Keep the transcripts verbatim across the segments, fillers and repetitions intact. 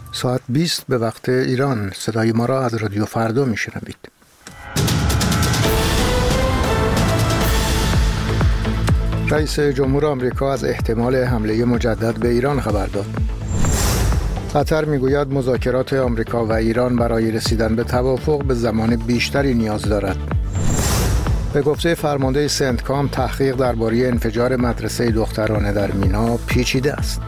ساعت بیست به وقت ایران. صدای ما را از رادیو فردا میشنوید. رئیس جمهور آمریکا از احتمال حمله مجدد به ایران خبر داد. قطر میگوید مذاکرات آمریکا و ایران برای رسیدن به توافق به زمان بیشتری نیاز دارد. به گفته فرمانده سنتکام، تحقیق درباره انفجار مدرسه دخترانه در مینا پیچیده است.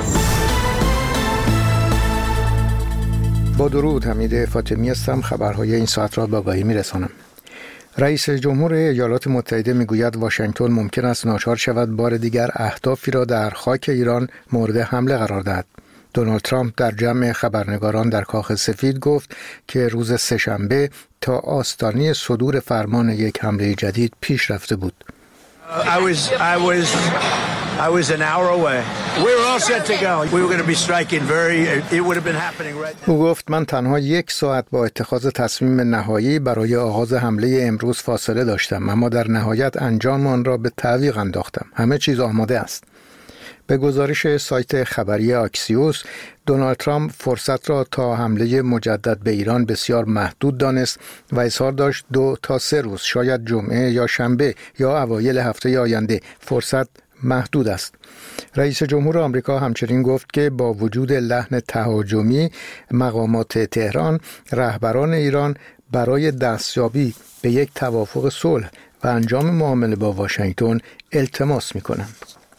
با درود، حمید فاطمی هستم. خبرهای این ساعت را به آگاهی میرسانم. رئیس جمهور ایالات متحده میگوید واشنگتن ممکن است ناچار شود بار دیگر اهدافی را در خاک ایران مورد حمله قرار دهد. دونالد ترامپ در جمع خبرنگاران در کاخ سفید گفت که روز سه‌شنبه تا آستانه صدور فرمان یک حمله جدید پیش رفته بود. I was I was I was an hour away. We were all set to go. We were going to be striking very it would have been happening right now. او گفت من تنها یک ساعت با اتخاذ تصمیم نهایی برای آغاز حمله امروز فاصله داشتم، اما در نهایت انجام آن را به تعویق انداختم. همه چیز آماده است. به گزارش سایت خبری آکسیوس، دونالد ترامپ فرصت را تا حمله مجدد به ایران بسیار محدود دانست و اظهار داشت دو تا سه روز، شاید جمعه یا شنبه یا اوایل هفته آینده فرصت محدود است. رئیس جمهور آمریکا همچنین گفت که با وجود لحن تهاجمی مقامات تهران، رهبران ایران برای دستیابی به یک توافق صلح و انجام معامله با واشنگتن التماس می‌کنند.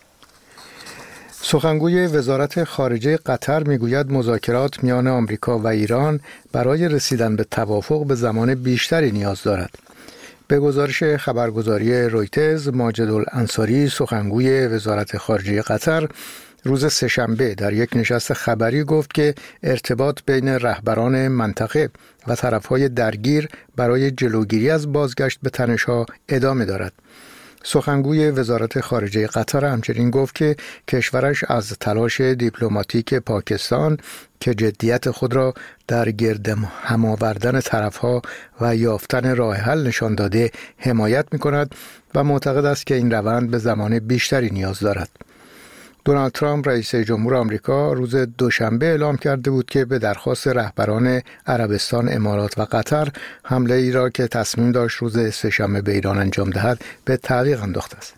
سخنگوی وزارت خارجه قطر میگوید مذاکرات میان آمریکا و ایران برای رسیدن به توافق به زمان بیشتری نیاز دارد. به گزارش خبرگزاری رویترز، ماجد الانصاری، سخنگوی وزارت خارجه قطر، روز سه‌شنبه در یک نشست خبری گفت که ارتباط بین رهبران منطقه و طرفهای درگیر برای جلوگیری از بازگشت به تنش‌ها ادامه دارد. سخنگوی وزارت خارجه قطر همچنین گفت که کشورش از تلاش دیپلماتیک پاکستان که جدیت خود را در گرد هم آوردن طرفها و یافتن راه حل نشان داده حمایت می‌کند و معتقد است که این روند به زمان بیشتری نیاز دارد. دونالد ترامپ رئیس جمهور آمریکا روز دوشنبه اعلام کرده بود که به درخواست رهبران عربستان، امارات و قطر حمله ای را که تصمیم داشت روز سه‌شنبه به ایران انجام دهد به تعویق انداخته است.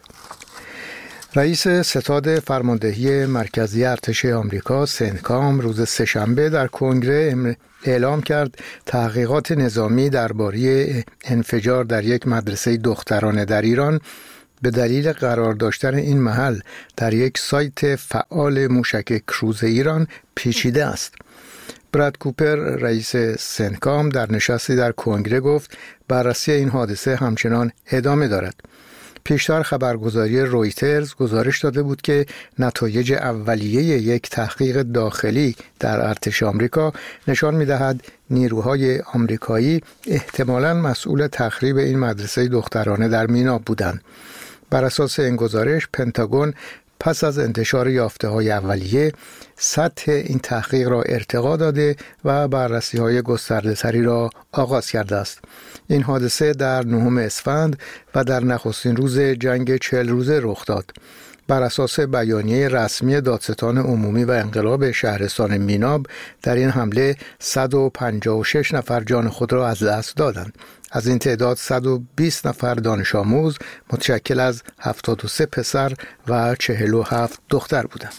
رئیس ستاد فرماندهی مرکزی ارتش آمریکا سنتکام روز سه‌شنبه در کنگره اعلام کرد تحقیقات نظامی درباره انفجار در یک مدرسه دخترانه در ایران به دلیل قرار داشتن این محل در یک سایت فعال موشک کروز ایران پیچیده است. براد کوپر رئیس سنتکام در نشستی در کنگره گفت بررسی این حادثه همچنان ادامه دارد. پیشتر خبرگزاری رویترز گزارش داده بود که نتایج اولیه یک تحقیق داخلی در ارتش آمریکا نشان می‌دهد نیروهای آمریکایی احتمالاً مسئول تخریب این مدرسه دخترانه در مینا بودند. بر اساس این گزارش، پنتاگون پس از انتشار یافته‌های اولیه سطح این تحقیق را ارتقا داده و بررسی‌های گسترده‌تری را آغاز کرده است. این حادثه در نهم اسفند و در نخستین روز جنگ چهل روزه رخ داد. بر اساس بیانیه رسمی دادستان عمومی و انقلاب شهرستان میناب، در این حمله صد و پنجاه و شش نفر جان خود را از دست دادند. از این تعداد صد و بیست نفر دانش آموز متشکل از هفتاد و سه پسر و چهل و هفت دختر بودند.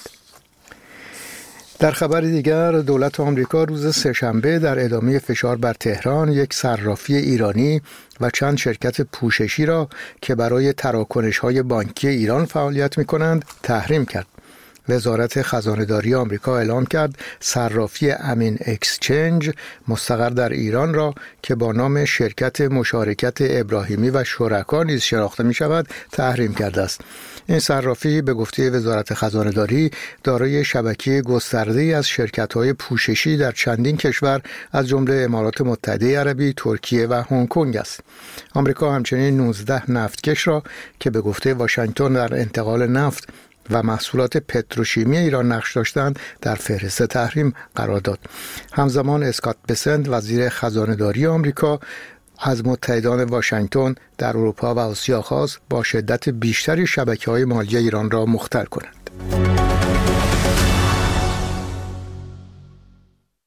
در خبر دیگر، دولت آمریکا روز سه‌شنبه در ادامه فشار بر تهران یک صرافی ایرانی و چند شرکت پوششی را که برای تراکنش‌های بانکی ایران فعالیت می‌کنند تحریم کرد. وزارت خزانه‌داری آمریکا اعلام کرد صرافی امین اکسچنج مستقر در ایران را که با نام شرکت مشارکت ابراهیمی و شرکا نیز شناخته می شود تحریم کرده است. این صرافی به گفته وزارت خزانه‌داری دارای شبکه گسترده‌ای از شرکت‌های پوششی در چندین کشور از جمله امارات متحده عربی، ترکیه و هنگ کنگ است. آمریکا همچنین نوزده نفتکش را که به گفته واشنگتن در انتقال نفت و محصولات پتروشیمی ایران نقش داشتند در فهرست تحریم قرار داد. همزمان اسکات بسنت وزیر خزانه‌داری آمریکا از متحدان واشنگتن در اروپا و آسیا خواست با شدت بیشتری شبکه‌های مالی ایران را مختل کنند.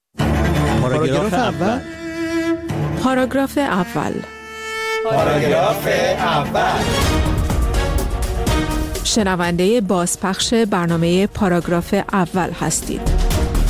پاراگراف اول. پاراگراف اول. پاراگراف اول. شنونده بازپخش برنامه پاراگراف اول هستید.